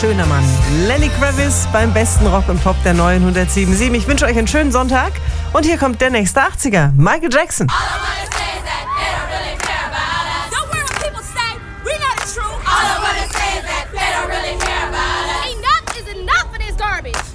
schöner Mann. Lenny Kravitz beim besten Rock und Pop der neuen 107.7. Ich wünsche euch einen schönen Sonntag und hier kommt der nächste 80er, Michael Jackson.